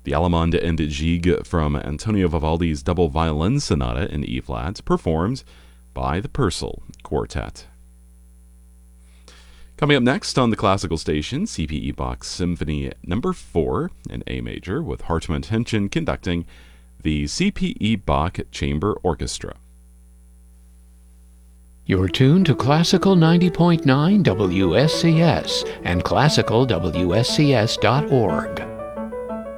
The Allemande and Gigue from Antonio Vivaldi's Double Violin Sonata in E-flat, performed by the Purcell Quartet. Coming up next on the classical station, C.P.E. Bach's Symphony No. 4 in A major, with Hartmut Henschen conducting the C.P.E. Bach Chamber Orchestra. You're tuned to Classical 90.9 WSCS and classicalwscs.org.